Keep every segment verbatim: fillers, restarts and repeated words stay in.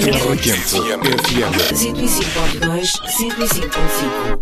Terra Quente F M cento e cinco ponto dois, cento e cinco ponto cinco.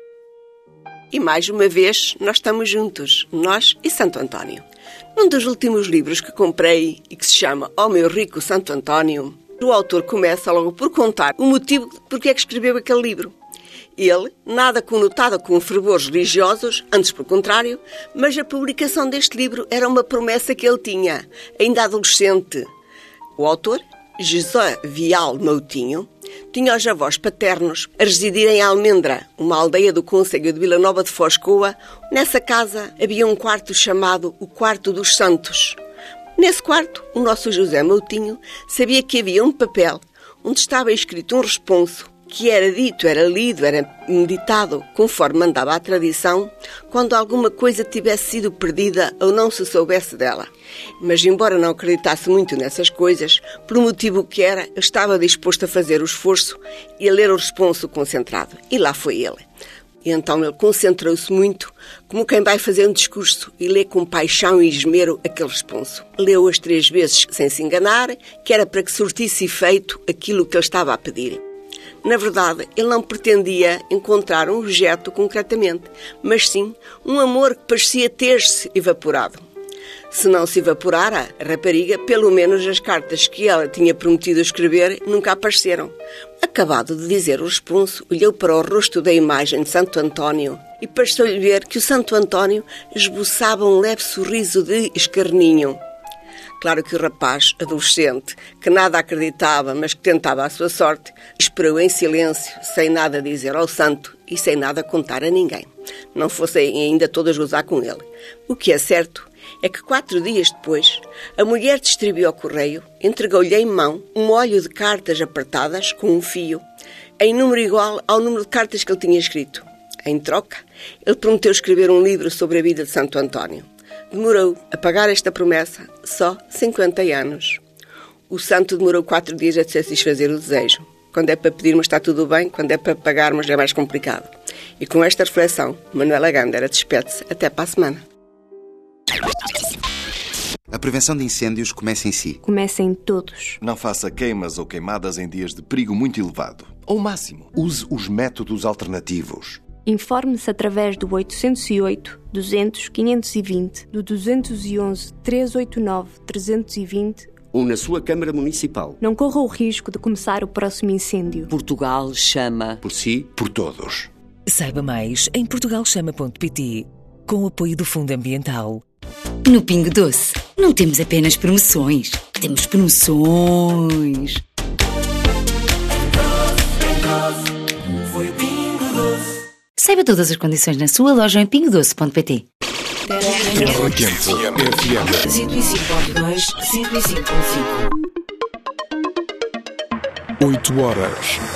E mais uma vez nós estamos juntos, nós e Santo António. Num dos últimos livros que comprei e que se chama Ó Meu Rico Santo António, o autor começa logo por contar o motivo de porque é que escreveu aquele livro. Ele, nada conotado com fervores religiosos, antes pelo contrário, mas a publicação deste livro era uma promessa que ele tinha, ainda adolescente. O autor, José Vial Moutinho, tinha os avós paternos a residir em Almendra, uma aldeia do concelho de Vila Nova de Foscoa. Nessa casa havia um quarto chamado o Quarto dos Santos. Nesse quarto, o nosso José Moutinho sabia que havia um papel onde estava escrito um responso que era dito, era lido, era meditado, conforme mandava a tradição, quando alguma coisa tivesse sido perdida ou não se soubesse dela. Mas, embora não acreditasse muito nessas coisas, por motivo que era, estava disposto a fazer o esforço e a ler o responso concentrado. E lá foi ele. E então ele concentrou-se muito, como quem vai fazer um discurso, e lê com paixão e esmero aquele responso. Leu as três vezes sem se enganar, que era para que surtisse efeito aquilo que ele estava a pedir. Na verdade, ele não pretendia encontrar um objeto concretamente, mas sim um amor que parecia ter-se evaporado. Se não se evaporara, a rapariga, pelo menos as cartas que ela tinha prometido escrever nunca apareceram. Acabado de dizer o responso, olhou para o rosto da imagem de Santo António e pareceu-lhe ver que o Santo António esboçava um leve sorriso de escarninho. Claro que o rapaz, adolescente, que nada acreditava, mas que tentava a sua sorte, esperou em silêncio, sem nada dizer ao santo e sem nada contar a ninguém. Não fossem ainda todas gozar com ele. O que é certo é que quatro dias depois, a mulher distribuiu ao correio, entregou-lhe em mão um molho de cartas apertadas com um fio, em número igual ao número de cartas que ele tinha escrito. Em troca, ele prometeu escrever um livro sobre a vida de Santo António. Demorou a pagar esta promessa só cinquenta anos. O santo demorou quatro dias a satisfazer o desejo. Quando é para pedir, mas está tudo bem. Quando é para pagar, mas é mais complicado. E com esta reflexão, Manuela Gândara despede-se. Até para a semana. A prevenção de incêndios começa em si. Começa em todos. Não faça queimas ou queimadas em dias de perigo muito elevado. Ou máximo. Use os métodos alternativos. Informe-se através do oitocentos e oito, duzentos, quinhentos e vinte, do duzentos e onze, trezentos e oitenta e nove, trezentos e vinte ou na sua Câmara Municipal. Não corra o risco de começar o próximo incêndio. Portugal chama. Por si, por todos. Saiba mais em portugal chama ponto pt, com o apoio do Fundo Ambiental. No Pingo Doce, não temos apenas promoções, temos promoções. Saiba todas as condições na sua loja em pingo doce ponto pt. Terra Quente F M cento e cinco ponto dois, cento e cinco ponto cinco. oito horas.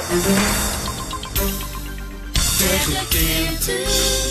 Terra Quente.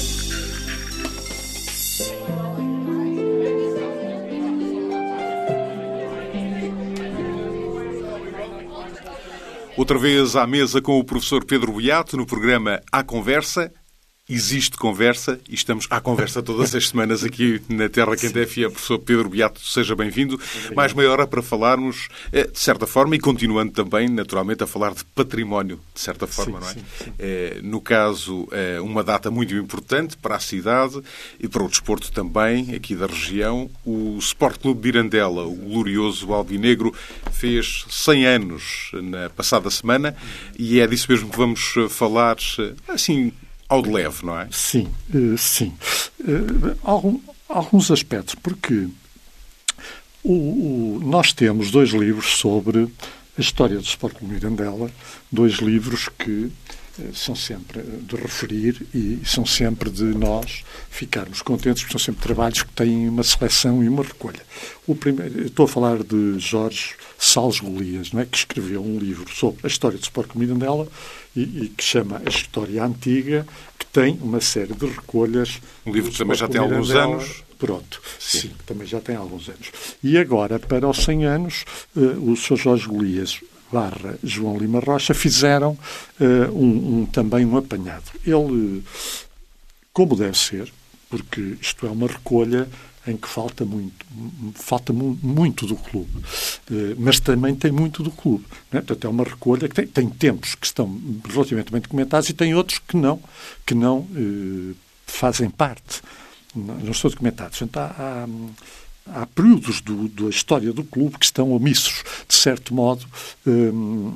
Outra vez à mesa com o professor Pedro Beato no programa À Conversa. Existe conversa e estamos à conversa todas as semanas aqui na Terra Quente F M. Professor Pedro Beato, seja bem-vindo. Mais meia hora para falarmos, de certa forma, e continuando também, naturalmente, a falar de património, de certa forma, sim, não é? Sim, sim. É, no caso, é uma data muito importante para a cidade e para o desporto também, aqui da região. O Sport Clube Mirandela, o glorioso alvinegro, fez cem anos na passada semana e é disso mesmo que vamos falar, assim, ao de leve, não é? Sim, sim. Algum, alguns aspectos, porque o, o, nós temos dois livros sobre a história do Sport Clube Mirandela, dois livros que são sempre de referir e são sempre de nós ficarmos contentes, porque são sempre trabalhos que têm uma seleção e uma recolha. O primeiro, estou a falar de Jorge Salles Golias, não é? Que escreveu um livro sobre a história do Sport Clube Mirandela e, e que chama A História Antiga, que tem uma série de recolhas. Um livro que também já tem alguns anos. Pronto, sim. sim, também já tem alguns anos. E agora, para os cem anos, uh, o senhor Jorge Golias barra João Lima Rocha fizeram uh, um, um, também um apanhado. Ele, como deve ser, porque isto é uma recolha em que falta muito, falta mu muito do clube, uh, mas também tem muito do clube. Não é? Portanto, é uma recolha que tem, tem tempos que estão relativamente bem documentados e tem outros que não, que não uh, fazem parte, não, não estão documentados. Portanto, há, há, há períodos do, da história do clube que estão omissos, de certo modo. Um,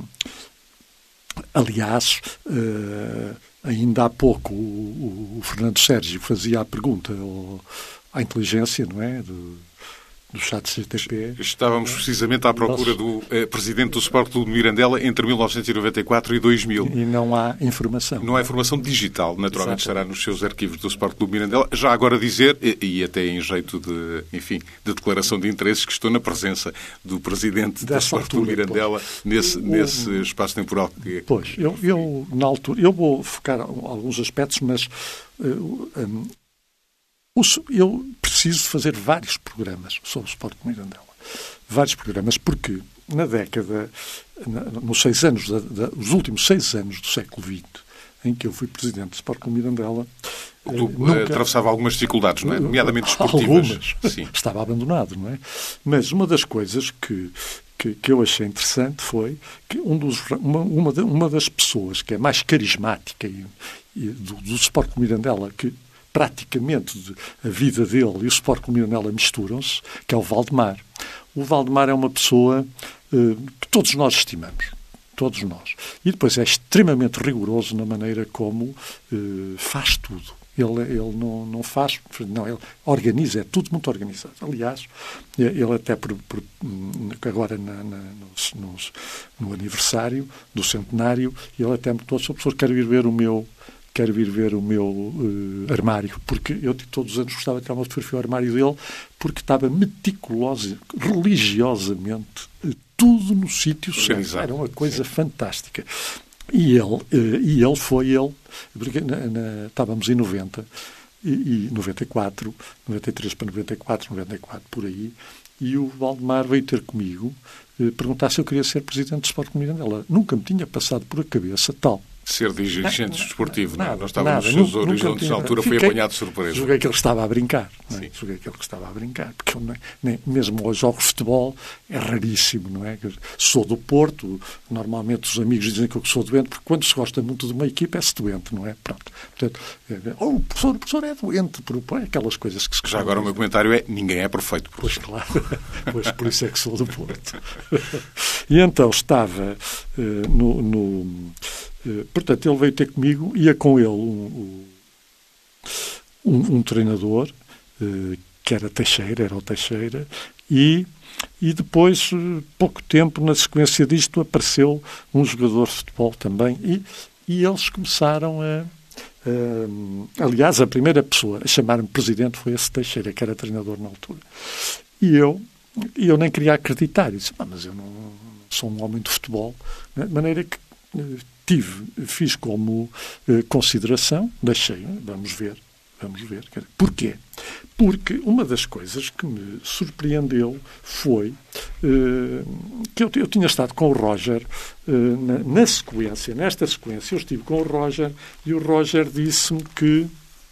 aliás, uh, ainda há pouco o, o Fernando Sérgio fazia a pergunta ao, à inteligência, não é? Do, do chat C T P. Estávamos precisamente à procura do eh, presidente do Sport Clube de Mirandela entre mil novecentos e noventa e quatro e dois mil. E não há informação. Não há informação digital, naturalmente. Exato. Estará nos seus arquivos do Sport Clube de Mirandela. Já agora dizer, e, e até em jeito de, enfim, de declaração de interesses, que estou na presença do presidente do Sport Clube de Mirandela nesse, nesse o, espaço temporal. Que, pois, eu, eu, na altura, eu vou focar alguns aspectos, mas uh, um, eu preciso fazer vários programas sobre o Sport Clube de Mirandela. Vários programas, porque na década, na, nos seis anos, da, da, os últimos seis anos do século vinte, em que eu fui presidente do Sport Clube de Mirandela, o clube nunca, atravessava algumas dificuldades, não é? Nomeadamente esportivas. Algumas. Sim. Estava abandonado, não é? Mas uma das coisas que, que, que eu achei interessante foi que um dos, uma, uma, uma das pessoas que é mais carismática e, e do, do Sport Clube de Mirandela, que praticamente a vida dele e o Sport Clube de Mirandela misturam-se, que é o Valdemar. O Valdemar é uma pessoa uh, que todos nós estimamos. Todos nós. E depois é extremamente rigoroso na maneira como uh, faz tudo. Ele, ele não, não faz... Não, ele organiza, é tudo muito organizado. Aliás, ele até por, por, agora na, na, no, no, no aniversário do centenário, ele até me perguntou: professor, quero ir ver o meu... quero vir ver o meu uh, armário, porque eu todos os anos gostava de tirar uma fotografia ao armário dele, porque estava meticulosa, religiosamente, uh, tudo no sítio certo. Era uma coisa Sim. fantástica. E ele, uh, e ele foi ele, porque na, na, estávamos em noventa, e, e noventa e quatro, noventa e três para noventa e quatro, noventa e quatro, por aí, e o Valdemar veio ter comigo uh, perguntar se eu queria ser presidente do Sport Clube de Mirandela. Nunca me tinha passado por a cabeça tal. Ser dirigente desportivo, nada, não é? Nós estávamos nada, nos seus horizontes, na altura foi apanhado de surpresa. Julguei que ele estava a brincar. Não é? Julguei que ele estava a brincar. Porque eu, não é, nem, mesmo aos jogos de futebol é raríssimo, não é? Sou do Porto, normalmente os amigos dizem que eu sou doente, porque quando se gosta muito de uma equipa é-se doente, não é? Pronto. Portanto, oh, o professor, o professor é doente, por, por aquelas coisas que se Já agora o meu comentário é: ninguém é perfeito. Pois claro, pois por isso é que sou do Porto. E então estava uh, no... no portanto, ele veio ter comigo, ia com ele um, um, um treinador, que era Teixeira, era o Teixeira, e, e depois, pouco tempo, na sequência disto, apareceu um jogador de futebol também, e, e eles começaram a, a... Aliás, a primeira pessoa a chamar-me presidente foi esse Teixeira, que era treinador na altura. E eu, eu nem queria acreditar. Eu disse: ah, mas eu não sou um homem de futebol. De maneira que tive, fiz como eh, consideração, deixei, vamos ver, vamos ver. Porquê? Porque uma das coisas que me surpreendeu foi eh, que eu, eu tinha estado com o Roger eh, na, na sequência, nesta sequência, eu estive com o Roger e o Roger disse-me que,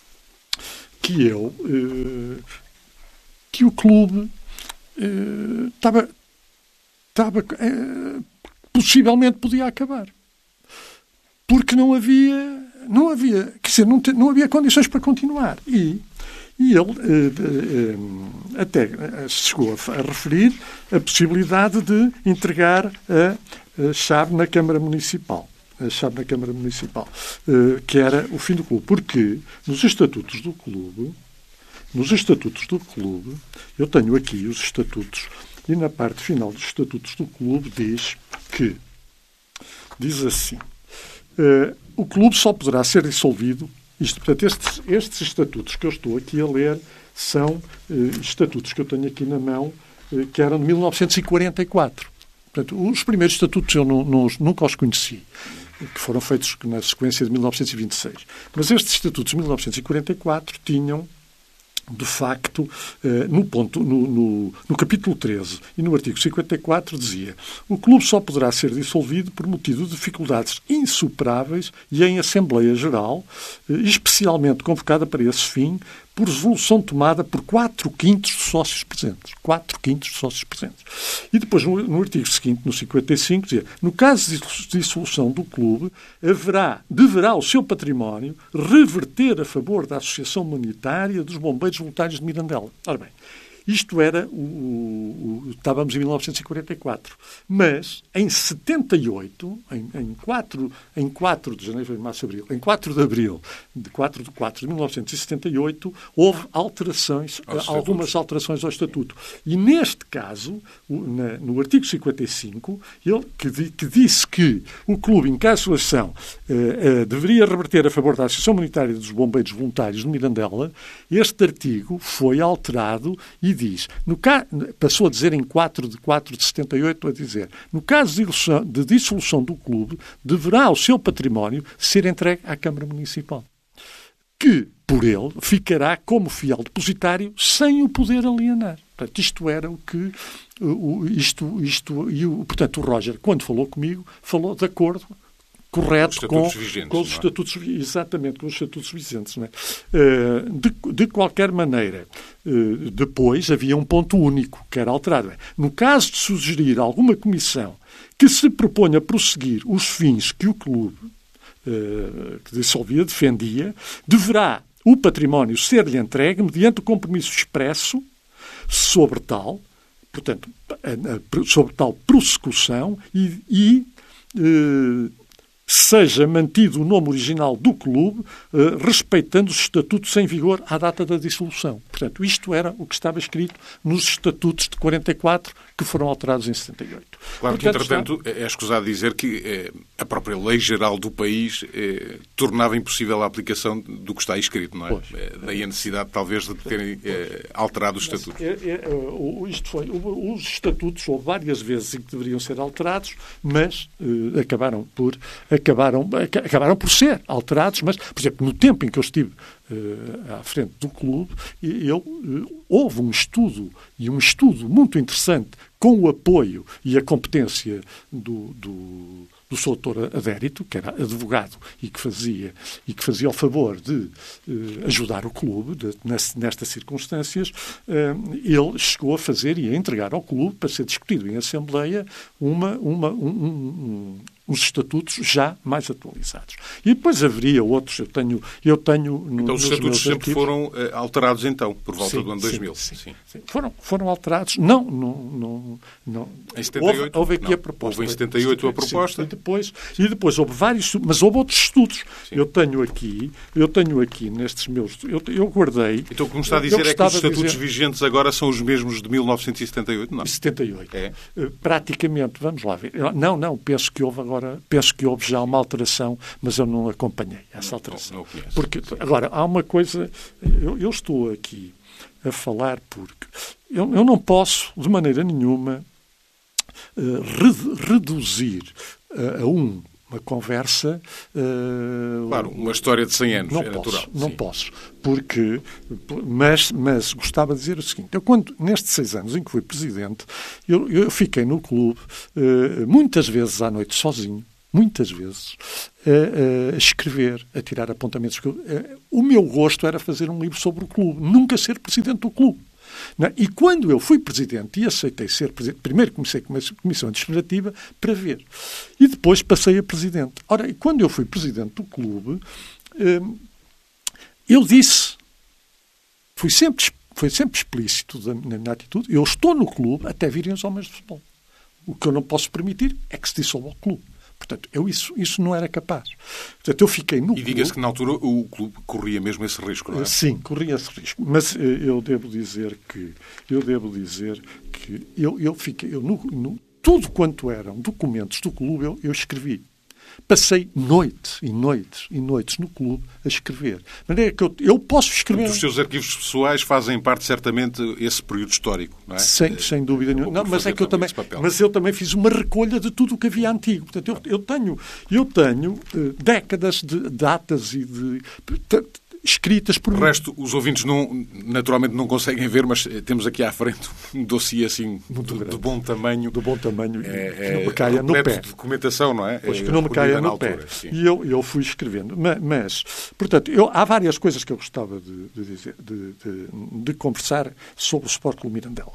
que eu, eh, que o clube eh, estava, estava eh, possivelmente podia acabar. Porque não havia, não havia, quer dizer, não, te, não havia condições para continuar. E, e ele eh, eh, até chegou a, a referir a possibilidade de entregar a, a chave na Câmara Municipal. A chave na Câmara Municipal, eh, que era o fim do clube. Porque nos estatutos do clube, nos estatutos do clube, eu tenho aqui os estatutos, e na parte final dos estatutos do clube diz que, diz assim: Uh, o clube só poderá ser dissolvido. Isto, portanto, estes, estes estatutos que eu estou aqui a ler são uh, estatutos que eu tenho aqui na mão, uh, que eram de mil novecentos e quarenta e quatro. Portanto, os primeiros estatutos eu não, não, nunca os conheci, que foram feitos na sequência de mil novecentos e vinte e seis. Mas estes estatutos de mil novecentos e quarenta e quatro tinham, de facto, no, ponto, no, no, no capítulo treze e no artigo cinquenta e quatro dizia: o clube só poderá ser dissolvido por motivo de dificuldades insuperáveis e em Assembleia Geral, especialmente convocada para esse fim, por resolução tomada por quatro quintos de sócios presentes. quatro quintos de sócios presentes. E depois, no, no artigo seguinte, no cinquenta e cinco, dizia, no caso de dissolução do clube, haverá, deverá o seu património reverter a favor da Associação Humanitária dos Bombeiros Voluntários de Mirandela. Ora bem, isto era, o, o, o, estávamos em mil novecentos e quarenta e quatro, mas em setenta e oito, em, em, quatro, em quatro de janeiro, março, abril, em quatro de abril de quatro de quatro de mil novecentos e setenta e oito, houve alterações, algumas alterações ao Estatuto. E neste caso, o, na, no artigo cinquenta e cinco, ele que, que disse que o clube, em caso de ação, eh, eh, deveria reverter a favor da Associação Humanitária dos Bombeiros Voluntários de Mirandela, este artigo foi alterado e diz, no ca... passou a dizer em quatro de quatro de setenta e oito, a dizer, no caso de dissolução, de dissolução do clube, deverá o seu património ser entregue à Câmara Municipal, que, por ele, ficará como fiel depositário sem o poder alienar. Portanto, isto era o que... O, isto, isto, e o, portanto, o Roger, quando falou comigo, falou de acordo correto com, vigentes, com os é? estatutos, exatamente, com os estatutos vigentes. Não é? de, de qualquer maneira, depois havia um ponto único que era alterado. No caso de sugerir alguma comissão que se proponha prosseguir os fins que o clube que dissolvia defendia, deverá o património ser-lhe entregue mediante o compromisso expresso sobre tal, portanto, sobre tal prossecução e, e seja mantido o nome original do clube, eh, respeitando os estatutos em vigor à data da dissolução. Portanto, isto era o que estava escrito nos estatutos de quarenta e quatro, que foram alterados em setenta e oito. Claro Portanto, que, entretanto, está... é escusado dizer que eh, a própria lei geral do país eh, tornava impossível a aplicação do que está aí escrito, não é? Pois. Eh, daí a necessidade, talvez, de terem eh, alterado os estatutos. É, é, é, isto foi, os estatutos houve várias vezes em que deveriam ser alterados, mas eh, acabaram por... Acabaram, acabaram por ser alterados, mas, por exemplo, no tempo em que eu estive uh, à frente do clube, eu, uh, houve um estudo, e um estudo muito interessante, com o apoio e a competência do, do, do seu doutor Adérito, que era advogado e que fazia, e que fazia o favor de uh, ajudar o clube de, nestas circunstâncias, uh, ele chegou a fazer e a entregar ao clube, para ser discutido em Assembleia, uma, uma, um, um, um os estatutos já mais atualizados. E depois haveria outros, eu tenho... Eu tenho no, então os estatutos sempre arquivos, foram uh, alterados, então, por volta sim, do ano sim, dois mil. Sim, sim. sim. Foram, foram alterados. Não, não, não, não. Em setenta e oito? Houve, houve aqui não. a proposta. Houve em setenta e oito a proposta? Sim, e, depois, e depois houve vários, mas houve outros estudos. Sim. Eu tenho aqui, eu tenho aqui nestes meus... Eu, eu guardei... Então o que me está a dizer é que os estatutos dizer, vigentes agora são os mesmos de mil novecentos e setenta e oito? Não. setenta e oito. É. Praticamente, vamos lá ver. Não, não, penso que houve agora, penso que houve já uma alteração, mas eu não acompanhei essa alteração. Não, não porque, agora, há uma coisa, eu, eu estou aqui a falar porque eu, eu não posso, de maneira nenhuma, uh, re, reduzir uh, a um, uma conversa... Uh, claro, uma história de cem anos, não é posso, natural. Não sim. posso, porque... Mas, mas gostava de dizer o seguinte, eu quando, nestes seis anos em que fui presidente, eu, eu fiquei no clube uh, muitas vezes à noite sozinho, muitas vezes, a, a escrever, a tirar apontamentos. O meu gosto era fazer um livro sobre o clube, nunca ser presidente do clube. Não é? E quando eu fui presidente e aceitei ser presidente, primeiro comecei com uma comissão administrativa para ver. E depois passei a presidente. Ora, e quando eu fui presidente do clube, eu disse, fui sempre, fui sempre explícito na minha atitude, eu estou no clube até virem os homens de futebol. O que eu não posso permitir é que se dissolva o clube. Portanto, eu isso, isso não era capaz. Portanto, eu fiquei no E diga-se que, na altura, o clube corria mesmo esse risco, não é? Sim, corria esse risco. Mas eu devo dizer que, eu devo dizer que eu, eu fiquei, eu, no, no, tudo quanto eram documentos do clube, eu, eu escrevi. Passei noites e noites e noites no clube a escrever. De maneira que eu, eu posso escrever... Os seus arquivos pessoais fazem parte, certamente, esse período histórico, não é? Sem, sem dúvida nenhuma. Não, mas é que eu também, mas eu também fiz uma recolha de tudo o que havia antigo. Portanto, eu, eu tenho, eu tenho uh, décadas de datas e de... escritas por... O resto, os ouvintes não, naturalmente não conseguem ver, mas temos aqui à frente um dossiê assim de, de bom tamanho. De bom tamanho, é, que não me caia no pé. De documentação, não é? Pois, é que não me caia no altura, pé. Sim. E eu, eu fui escrevendo. Mas, mas portanto, eu, há várias coisas que eu gostava de, de dizer, de, de, de conversar sobre o Sport Clube Mirandela.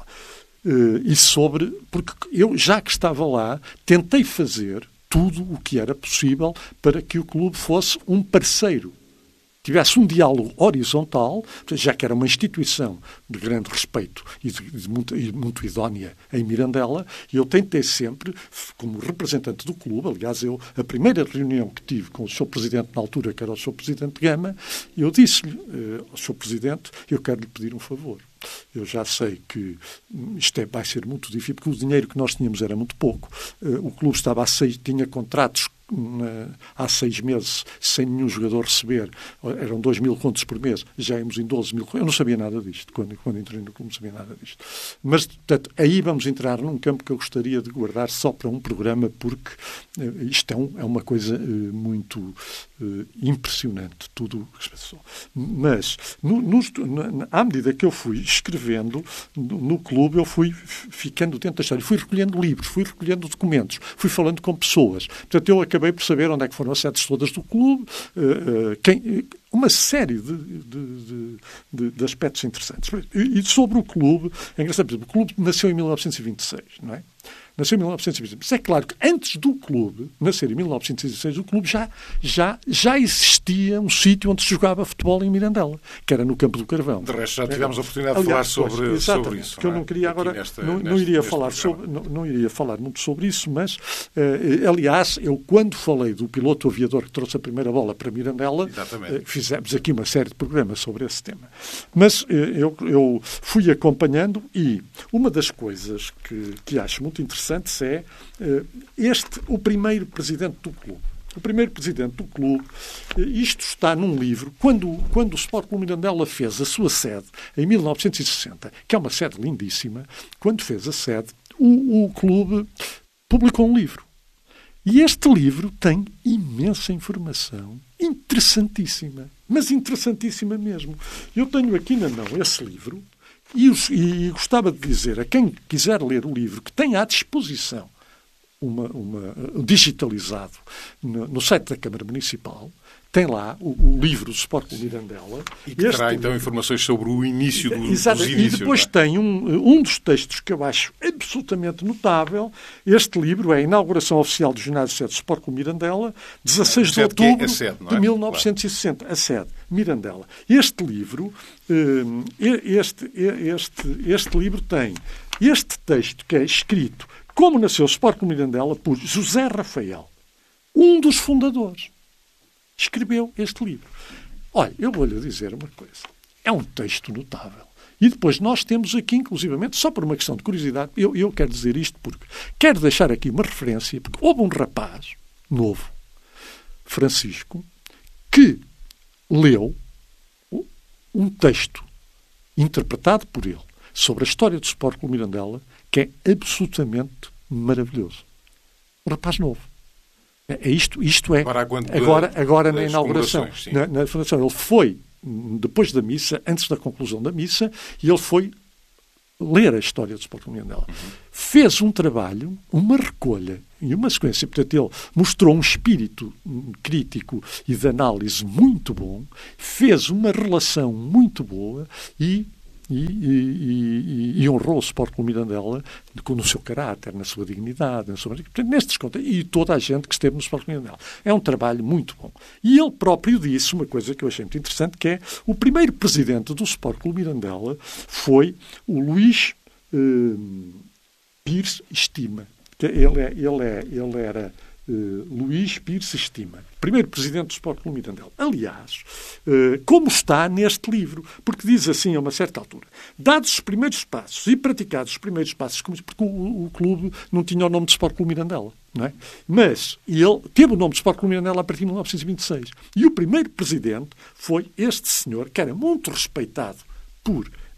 Uh, e sobre... Porque eu, já que estava lá, tentei fazer tudo o que era possível para que o clube fosse um parceiro, tivesse um diálogo horizontal, já que era uma instituição de grande respeito e, de, de muito, e muito idónea em Mirandela, e eu tentei sempre, como representante do clube, aliás, eu, a primeira reunião que tive com o senhor Presidente na altura, que era o senhor Presidente Gama, eu disse-lhe, uh, ao senhor Presidente, eu quero lhe pedir um favor. Eu já sei que isto é, vai ser muito difícil, porque o dinheiro que nós tínhamos era muito pouco. Uh, o clube estava a seis, tinha contratos na, há seis meses sem nenhum jogador receber. Eram dois mil contos por mês. Já íamos em doze mil. Eu não sabia nada disto. Quando, quando entrei no clube não sabia nada disto. Mas, portanto, aí vamos entrar num campo que eu gostaria de guardar só para um programa, porque uh, isto é, um, é uma coisa uh, muito uh, impressionante. Tudo o que se passou. Mas, no, no, na, à medida que eu fui escrevendo no, no clube, eu fui ficando dentro da história. Fui recolhendo livros, fui recolhendo documentos, fui falando com pessoas. Portanto, eu acabei por saber onde é que foram as sedes todas do clube, uh, uh, quem, uma série de, de, de, de, de aspectos interessantes. E, e sobre o clube, é engraçado, por exemplo, o clube nasceu em mil novecentos e vinte e seis, não é? Nasceu em mil novecentos e vinte e seis. Mas é claro que antes do clube nascer em mil novecentos e vinte e seis, o clube já, já, já existia um sítio onde se jogava futebol em Mirandela, que era no Campo do Carvão. De resto, já tivemos a oportunidade de Aliás, falar sobre, pois, sobre isso. Porque eu não queria agora, nesta, não, não, neste, iria neste falar sobre, não, não iria falar muito sobre isso, mas, uh, aliás, eu quando falei do piloto aviador que trouxe a primeira bola para Mirandela, uh, fizemos aqui uma série de programas sobre esse tema. Mas uh, eu, eu fui acompanhando e uma das coisas que, que acho muito interessantes é uh, este, o primeiro presidente do clube. O primeiro presidente do clube, isto está num livro, quando, quando o Sport Clube Mirandela fez a sua sede, em mil novecentos e sessenta, que é uma sede lindíssima, quando fez a sede, o, o clube publicou um livro. E este livro tem imensa informação, interessantíssima, mas interessantíssima mesmo. Eu tenho aqui na mão esse livro e, os, e gostava de dizer a quem quiser ler o livro que tem à disposição Uma, uma, digitalizado no, no site da Câmara Municipal, tem lá o, o livro do Sport Clube Mirandela. E que terá, então, informações sobre o início do, Exato, dos inícios. E depois é? tem um, um dos textos que eu acho absolutamente notável. Este livro é a inauguração oficial do ginásio sede do Sport Clube Mirandela, dezasseis de outubro é sede, é? de mil novecentos e sessenta. Claro. A sede, Mirandela. Este livro, este, este, este livro tem este texto que é escrito Como Nasceu o Sport Clube Mirandela, por José Rafael, um dos fundadores. Escreveu este livro. Olha, eu vou-lhe dizer uma coisa. É um texto notável. E depois nós temos aqui, inclusivamente, só por uma questão de curiosidade, eu, eu quero dizer isto porque quero deixar aqui uma referência, porque houve um rapaz novo, Francisco, que leu um texto interpretado por ele sobre a história do Sport Clube Mirandela, que é absolutamente maravilhoso. Um rapaz novo. É isto, isto é agora, agora, agora na inauguração, na, na fundação. Ele foi, depois da missa, antes da conclusão da missa, e ele foi ler a história do Sport Clube Mirandela. Uhum. Fez um trabalho, uma recolha e uma sequência. Portanto, ele mostrou um espírito crítico e de análise muito bom, fez uma relação muito boa e E, e, e, e honrou o Sport Clube Mirandela no seu caráter, na sua dignidade, na sua... nestes contos, e toda a gente que esteve no Sport Clube Mirandela. É um trabalho muito bom. E ele próprio disse uma coisa que eu achei muito interessante, que é o primeiro presidente do Sport Clube Mirandela foi o Luís eh, Pires Estima. Ele, é, ele, é, ele era Uh, Luís Pires Estima, primeiro presidente do Sport Clube Mirandela. Aliás, uh, como está neste livro, porque diz assim a uma certa altura, dados os primeiros passos e praticados os primeiros passos, porque o, o clube não tinha o nome de Sport Clube Mirandela, não é? Mas ele teve o nome de Sport Clube Mirandela a partir de mil novecentos e vinte e seis. E o primeiro presidente foi este senhor, que era muito respeitado por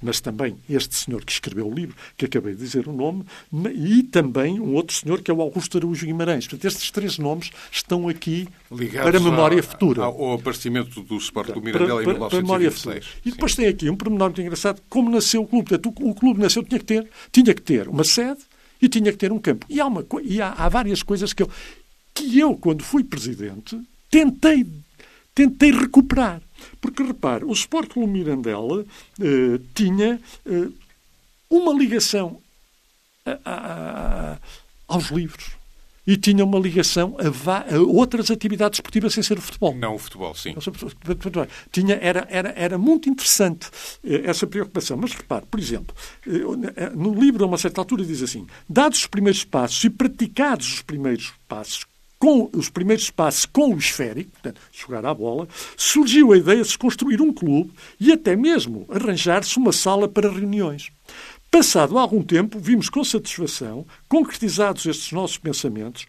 mas também este senhor que escreveu o livro, que acabei de dizer o nome, e também um outro senhor que é o Augusto Araújo Guimarães. Portanto, estes três nomes estão aqui ligados para a memória a, futura. Ao, ao aparecimento do Sport Clube Mirandela em mil novecentos e vinte e seis. E depois Sim. tem aqui um pormenor muito engraçado, como nasceu o clube. Portanto, o, o clube nasceu, tinha que ter, tinha que ter uma sede e tinha que ter um campo. E há, uma, e há, há várias coisas que eu, que eu, quando fui presidente, tentei, tentei recuperar. Porque, repare, o Sport Clube Mirandela eh, tinha eh, uma ligação a, a, a, aos livros e tinha uma ligação a, a outras atividades esportivas sem ser o futebol. Não o futebol, sim. Tinha, era, era, era muito interessante eh, essa preocupação. Mas, repare, por exemplo, eh, no livro, a uma certa altura, diz assim: dados os primeiros passos e praticados os primeiros passos, com os primeiros passos com o esférico, portanto, jogar à bola, surgiu a ideia de se construir um clube e até mesmo arranjar-se uma sala para reuniões. Passado algum tempo, vimos com satisfação, concretizados estes nossos pensamentos,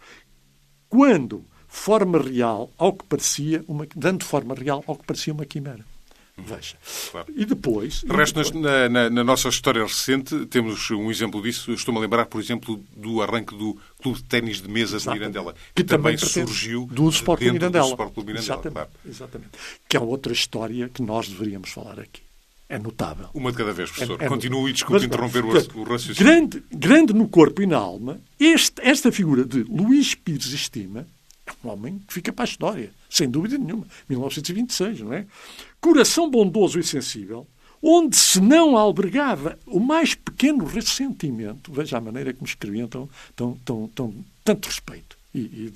quando forma real ao que parecia uma, dando forma real ao que parecia uma quimera. Veja. Claro. E depois... De resto, depois... Na, na, na nossa história recente, temos um exemplo disso. Estou-me a lembrar, por exemplo, do arranque do Clube de Ténis de Mesa de Mirandela, que, que também, também surgiu do Sport Clube Mirandela. Do Sport Clube Mirandela. Exatamente, claro. Exatamente. Que é outra história que nós deveríamos falar aqui. É notável. Uma de cada vez, professor. É, é Continue e desculpe mas, interromper portanto, o raciocínio. Grande, grande no corpo e na alma, este, esta figura de Luís Pires Estima é um homem que fica para a história, sem dúvida nenhuma. mil novecentos e vinte e seis, não é? Coração bondoso e sensível, onde se não albergava o mais pequeno ressentimento, veja a maneira como escreviam tão, tão, tão, tão, tanto respeito, e, e,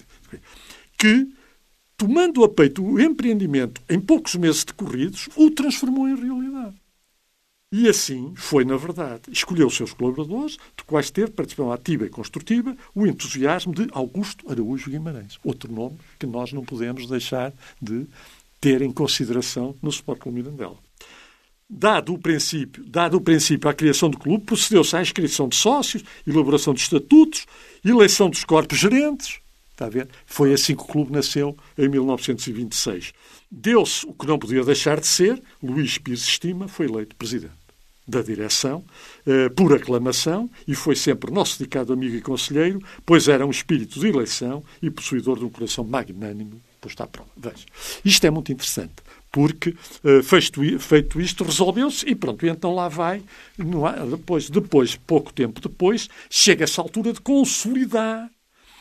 que, tomando a peito o empreendimento em poucos meses decorridos, o transformou em realidade. E assim foi, na verdade. Escolheu os seus colaboradores, de quais teve participação ativa e construtiva, o entusiasmo de Augusto Araújo Guimarães. Outro nome que nós não podemos deixar de ter em consideração no Sport Clube Mirandela. Dado o princípio, dado o princípio à criação do clube, procedeu-se à inscrição de sócios, elaboração de estatutos, eleição dos corpos gerentes. Está a ver? Foi assim que o clube nasceu em mil novecentos e vinte e seis. Deu-se o que não podia deixar de ser, Luís Pires Estima foi eleito presidente da direção, eh, por aclamação, e foi sempre nosso dedicado amigo e conselheiro, pois era um espírito de eleição e possuidor de um coração magnânimo posto à prova. Veja, isto é muito interessante, porque eh, feito, feito isto, resolveu-se e pronto, e então lá vai, no, depois, depois, pouco tempo depois, chega essa altura de consolidar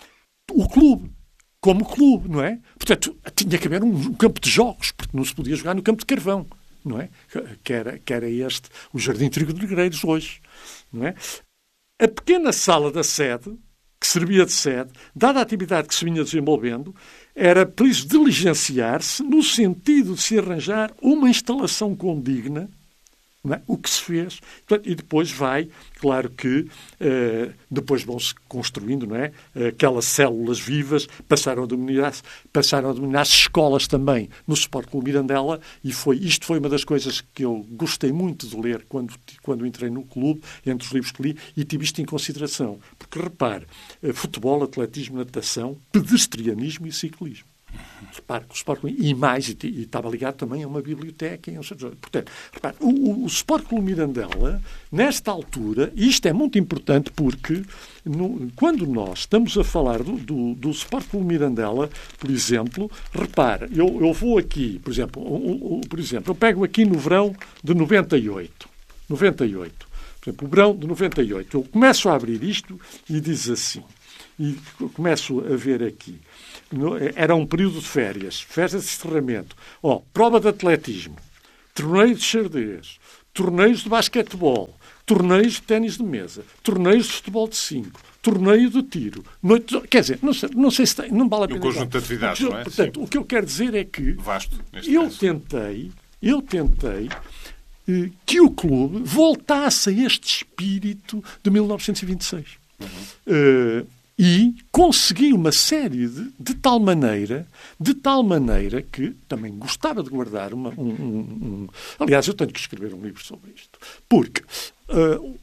o clube, como clube, não é? Portanto, tinha que haver um, um campo de jogos, porque não se podia jogar no campo de carvão, não é? Que era, que era este, o Jardim Trigo de Negreiros hoje, não é? A pequena sala da sede, que servia de sede, dada a atividade que se vinha desenvolvendo, era preciso diligenciar-se no sentido de se arranjar uma instalação condigna, não é? O que se fez. E depois vai, claro que, eh, depois vão-se construindo, não é? Aquelas células vivas, passaram a dominar-se, passaram a dominar-se escolas também no Sport Clube Mirandela, e foi, isto foi uma das coisas que eu gostei muito de ler quando, quando entrei no clube, entre os livros que li, e tive isto em consideração. Porque, repare, futebol, atletismo, natação, pedestrianismo e ciclismo. Repare, o Sport Clube, e mais, e, e estava ligado também a uma biblioteca. E um, portanto, repare, o, o Sport Clube Mirandela, nesta altura, e isto é muito importante porque no, quando nós estamos a falar do, do, do Sport Clube Mirandela, por exemplo, repare, eu, eu vou aqui, por exemplo, o, o, por exemplo, eu pego aqui no verão de noventa e oito. noventa e oito. Por exemplo, o verão de noventa e oito. Eu começo a abrir isto e diz assim, e começo a ver aqui. Era um período de férias, férias de encerramento. Oh, prova de atletismo, torneio de xadrez, torneios de basquetebol, torneios de ténis de mesa, torneios de futebol de cinco, torneio de tiro. Noite, quer dizer, não sei, não sei se tem, não vale a pena. Um conjunto de atividades, não é? Portanto, Sim. o que eu quero dizer é que Vasto, eu caso. tentei, eu tentei eh, que o clube voltasse a este espírito de mil novecentos e vinte e seis. Uhum. Uh, E consegui uma série de, de tal maneira, de tal maneira que também gostava de guardar uma, um, um, um... Aliás, eu tenho que escrever um livro sobre isto. Porque uh,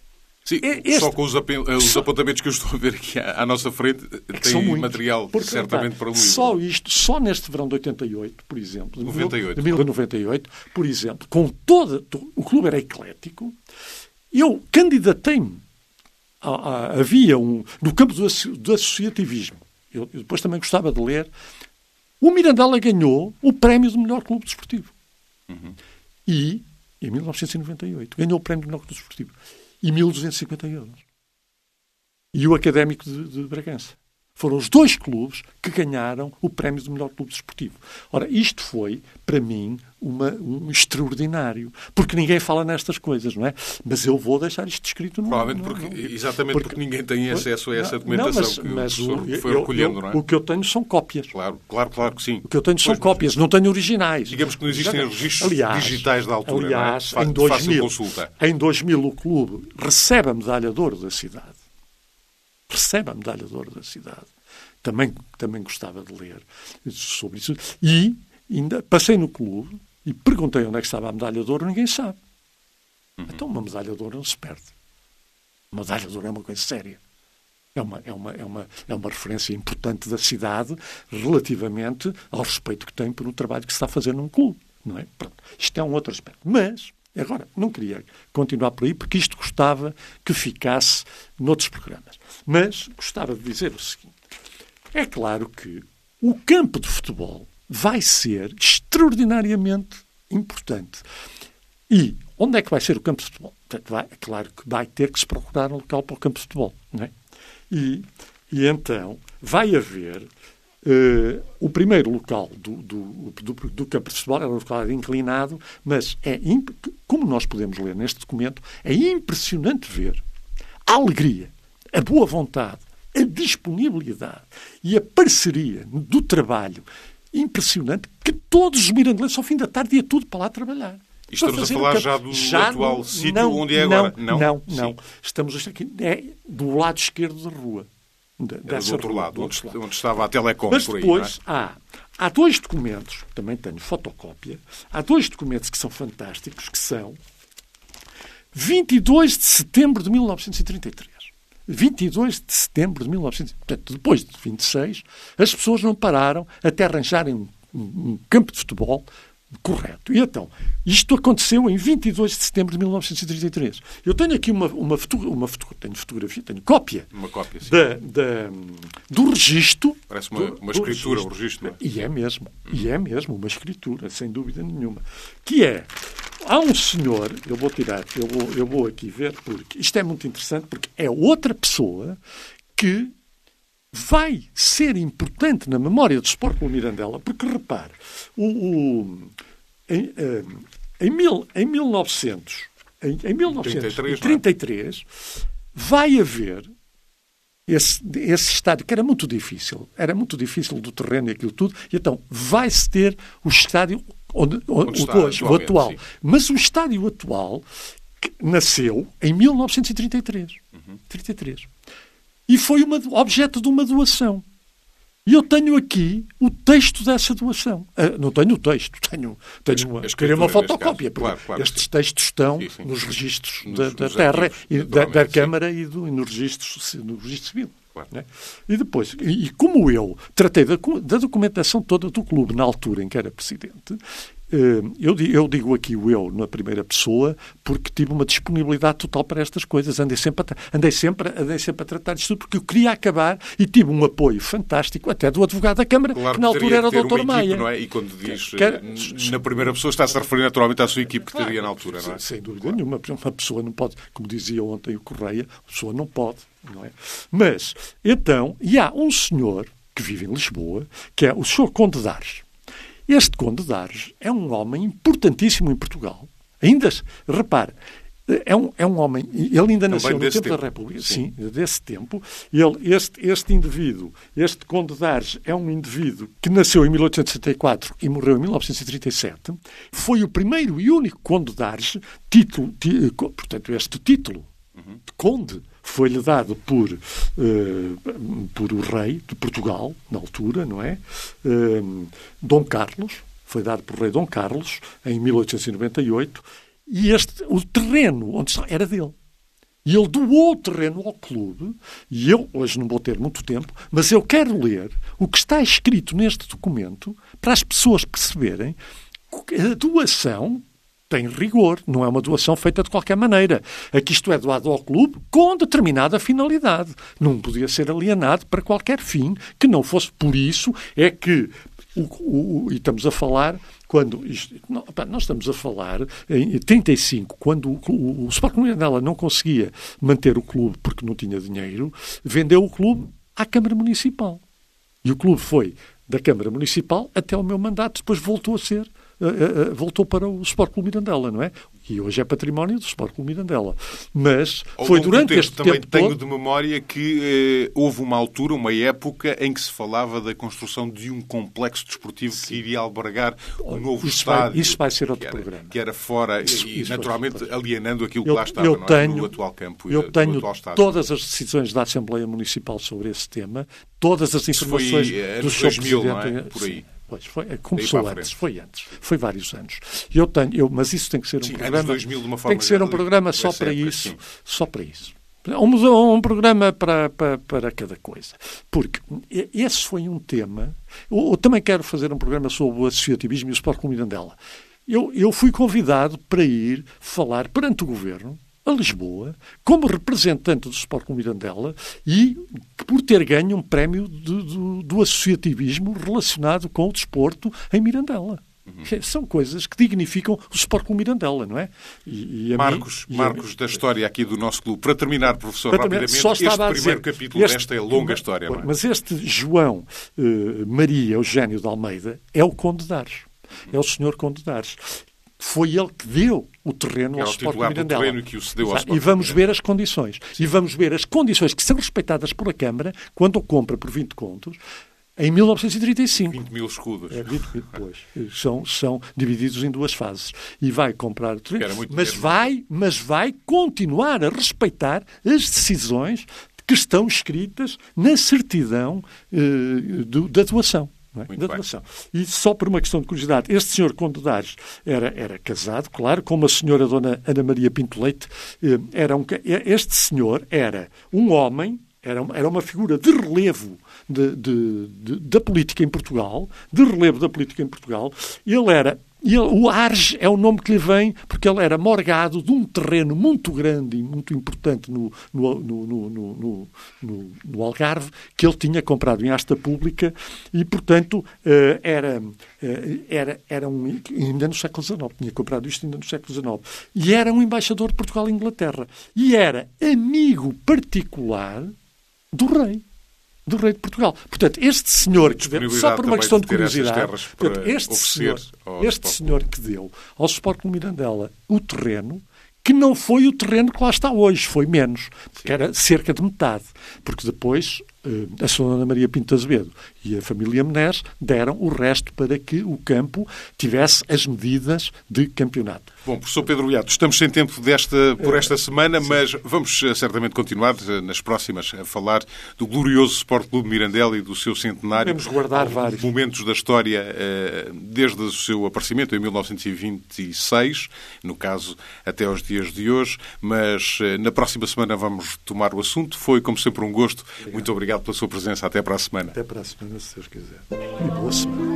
Sim, este, só com os, os só, apontamentos que eu estou a ver aqui à, à nossa frente, é tem muitos, material porque, certamente tá, para o livro. Só isto, só neste verão de oitenta e oito, por exemplo, de noventa e oito. De mil novecentos e noventa e oito, por exemplo, com toda... O clube era eclético. Eu candidatei-me. A, a, havia um... No campo do, do associativismo. Eu, eu depois também gostava de ler. O Mirandela ganhou o prémio do melhor clube desportivo. Uhum. E, em mil novecentos e noventa e oito, ganhou o prémio do melhor clube desportivo. E mil duzentos e cinquenta euros. E o Académico de, de Bragança. Foram os dois clubes que ganharam o prémio do melhor clube desportivo. Ora, isto foi, para mim, uma, um extraordinário. Porque ninguém fala nestas coisas, não é? Mas eu vou deixar isto escrito no... Provavelmente no, porque, no, exatamente porque, porque ninguém tem acesso a essa não, documentação não, mas, que mas o professor o, foi eu, recolhendo, eu, não é? O que eu tenho são cópias. Claro, claro, claro que sim. O que eu tenho são pois, cópias, não tenho originais. Digamos que não existem registros aliás, digitais da altura, aliás, não é? em dois mil, consulta. Em dois mil o clube recebe a medalha de ouro da cidade. Recebe a medalha de ouro da cidade. Também, também gostava de ler sobre isso. E ainda passei no clube e perguntei onde é que estava a medalha de ouro, ninguém sabe. Uhum. Então uma medalha de ouro não se perde. Uma medalha de ouro é uma coisa séria. É uma, é uma, é uma, é uma referência importante da cidade relativamente ao respeito que tem por um trabalho que se está a fazer num clube. Não é? Pronto. Isto é um outro aspecto. Mas, agora, não queria continuar por aí porque isto gostava que ficasse noutros programas. Mas gostava de dizer o seguinte. É claro que o campo de futebol vai ser extraordinariamente importante. E onde é que vai ser o campo de futebol? Vai, é claro que vai ter que se procurar um local para o campo de futebol. Não é? e, e então vai haver uh, o primeiro local do, do, do, do campo de futebol, é um local inclinado, mas é imp... como nós podemos ler neste documento, é impressionante ver a alegria, a boa vontade, a disponibilidade e a parceria do trabalho impressionante que todos os mirandelenses, ao fim da tarde, ia tudo para lá trabalhar. E estamos a falar já do já atual no, sítio não, onde é agora? Não, não, não. não. Estamos aqui, é do lado esquerdo da rua. Da, do outro rua, lado, do outro onde, lado. Onde estava a Telecom. Mas por aí, depois não é? há, há dois documentos, também tenho fotocópia, há dois documentos que são fantásticos, que são vinte e dois de setembro de mil novecentos e trinta e três. vinte e dois de setembro de mil e novecentos. Portanto, depois de vinte e seis, as pessoas não pararam até arranjarem um, um, um campo de futebol correto. E então, isto aconteceu em vinte e dois de setembro de mil novecentos e trinta e três. Eu tenho aqui uma, uma, foto, uma foto, tenho fotografia, tenho cópia, uma cópia sim. Da, da, do registro. Parece uma, do, uma do escritura, registro. o registro. Não é? E é mesmo, hum. e é mesmo uma escritura, sem dúvida nenhuma. Que é, há um senhor, eu vou tirar, eu vou, eu vou aqui ver, porque isto é muito interessante, porque é outra pessoa que vai ser importante na memória do Sport Clube Mirandela, porque, repare, o, o, em, em, mil, em mil e novecentos, em, em mil novecentos e trinta e três, vai haver esse, esse estádio, que era muito difícil, era muito difícil do terreno e aquilo tudo, e então vai-se ter o estádio onde, onde o, hoje, o atual. Sim. Mas o estádio atual que nasceu em mil novecentos e trinta e três. Uhum. trinta e três. E foi uma, objeto de uma doação. E eu tenho aqui o texto dessa doação. Uh, não tenho o texto, tenho, tenho uma, queria uma fotocópia. Claro, claro, estes sim. textos estão sim, sim. nos registros nos, da, da nos terra, arquivos, e da, da Câmara sim. e, do, e no, registro, no registro civil. Claro. Né? E depois, e, e como eu tratei da, da documentação toda do clube na altura em que era presidente, Eu, eu digo aqui o eu na primeira pessoa porque tive uma disponibilidade total para estas coisas. Andei sempre a, andei sempre, andei sempre a tratar disto tudo porque eu queria acabar e tive um apoio fantástico até do advogado da Câmara, claro, que na altura era o doutor Maia. Não é? E quando diz que, que, na primeira pessoa está-se a referir naturalmente à sua equipe que claro, teria na altura, não é? Sem dúvida claro. nenhuma. Uma pessoa não pode, como dizia ontem o Correia, a pessoa não pode, não é? Mas, então, e há um senhor que vive em Lisboa, que é o senhor Conde de Ares. Este Conde de Ares é um homem importantíssimo em Portugal. Ainda, repare, é um, é um homem... Ele ainda nasceu no tempo, tempo da República. Sim, sim desse tempo. Ele, este, este indivíduo, este Conde de Ares, é um indivíduo que nasceu em mil oitocentos e sessenta e quatro e morreu em mil novecentos e trinta e sete. Foi o primeiro e único Conde de Ares, título, tí, portanto, este título uhum. de Conde foi-lhe dado por, uh, por o rei de Portugal, na altura, não é? Uh, Dom Carlos, foi dado por rei Dom Carlos, em mil oitocentos e noventa e oito, e este, o terreno onde está, era dele. E ele doou o terreno ao clube, e eu, hoje não vou ter muito tempo, mas eu quero ler o que está escrito neste documento para as pessoas perceberem que a doação tem rigor, não é uma doação feita de qualquer maneira. Aqui isto é doado ao clube com determinada finalidade. Não podia ser alienado para qualquer fim que não fosse. Por isso é que, o, o, e estamos a falar... Quando isto, não, pá, nós estamos a falar em trinta e cinco, quando o, o, o Sport Clube Mirandela não conseguia manter o clube porque não tinha dinheiro, vendeu o clube à Câmara Municipal. E o clube foi da Câmara Municipal até o meu mandato, depois voltou a ser, uh, uh, uh, voltou para o Sport Clube Mirandela, não é? E hoje é património do Sport Clube Mirandela. Mas Ao foi longo durante do tempo, este também tempo tenho todo... de memória que eh, houve uma altura, uma época, em que se falava da construção de um complexo desportivo Sim. que iria albergar um novo isso estádio. Vai, isso vai ser outro que era, programa. Que era fora, isso, e isso naturalmente foi, alienando aquilo eu, que lá estava, eu não é? tenho, No atual campo. Eu e, tenho atual estádio. Todas as decisões da Assembleia Municipal sobre esse tema, todas as informações foi, do seu dois mil, Presidente... não é? Por aí. Pois, foi, começou antes, foi antes, foi vários anos. Eu tenho, eu, mas isso tem que ser um sim, programa, dois mil, de uma forma tem que ser um programa só para época, isso, sim. só para isso. Um, um programa para, para, para cada coisa. Porque esse foi um tema. Eu, eu também quero fazer um programa sobre o associativismo e o Sport Clube Mirandela. Eu, eu fui convidado para ir falar perante o Governo a Lisboa, como representante do Sport Clube Mirandela e por ter ganho um prémio de, do, do associativismo relacionado com o desporto em Mirandela. Uhum. São coisas que dignificam o Sport Clube Mirandela, não é? E, e Marcos, mim, marcos e da história aqui do nosso clube. Para terminar, professor, para terminar, rapidamente, este primeiro dizer, capítulo este, desta longa história. Não é? Mas este João uh, Maria Eugênio de Almeida é o Conde de Ares. É o senhor Conde de Ares. Foi ele que deu o terreno ao Sport Clube Mirandela. E, que o cedeu ao Sport e vamos ver as condições. Sim. E vamos ver as condições que são respeitadas pela Câmara quando o compra por vinte contos em mil novecentos e trinta e cinco. vinte mil escudos. É, vinte mil, pois. São, são divididos em duas fases. E vai comprar o terreno. Mas vai, mas vai continuar a respeitar as decisões que estão escritas na certidão uh, do, da doação. É? Da doação. E só por uma questão de curiosidade, este senhor Conde de Ares era, era casado, claro, com uma senhora Dona Ana Maria Pinto Leite. Era um, este senhor era um homem, era, era uma figura de relevo de, de, de, da política em Portugal, de relevo da política em Portugal. Ele era... E ele, o Ares é o nome que lhe vem porque ele era morgado de um terreno muito grande e muito importante no, no, no, no, no, no, no Algarve, que ele tinha comprado em asta pública e, portanto, era, era, era um, ainda no século dezenove, tinha comprado isto ainda no século dezenove, e era um embaixador de Portugal e Inglaterra. E era amigo particular do rei. Do rei de Portugal. Portanto, este senhor que deu, só por uma questão de curiosidade, portanto, este, senhor, este senhor que deu ao Sport Clube Mirandela o terreno, que não foi o terreno que lá está hoje, foi menos, que era cerca de metade, porque depois a senhora Ana Maria Pinto Azevedo e a família Menés deram o resto para que o campo tivesse as medidas de campeonato. Bom, professor Pedro Beato, estamos sem tempo desta, por esta semana, mas vamos certamente continuar nas próximas a falar do glorioso Sport Clube Mirandela e do seu centenário. Podemos guardar vários momentos da história desde o seu aparecimento em mil novecentos e vinte e seis, no caso até aos dias de hoje, mas na próxima semana vamos tomar o assunto. Foi, como sempre, um gosto. Obrigado. Muito obrigado pela sua presença. Até para a semana. Até para a semana, se Deus quiser. E boa semana.